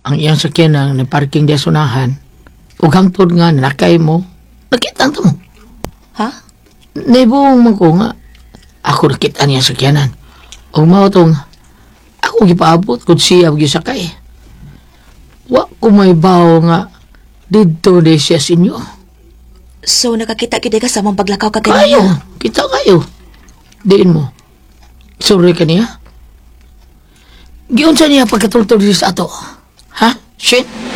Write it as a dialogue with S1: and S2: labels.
S1: ang iyang sakyanan na parking di sunahan, ug hangtod nga nakay mo, nakita mo.
S2: Ha?
S1: Naibong mo ko nga, ako nakita niya sakyanan. Ug mao tong, ako gipaabot kung siya gisakay. Wa ko may bawo nga, dito di siya sinyo.
S2: So, nakakita gid ka sa mong paglakaw ka
S1: Kayo,
S2: kanina?
S1: kita kayo. Diin mo. Sorry ka niya? Giyon sa niya pagkatultol sa ato. Ha? Shit?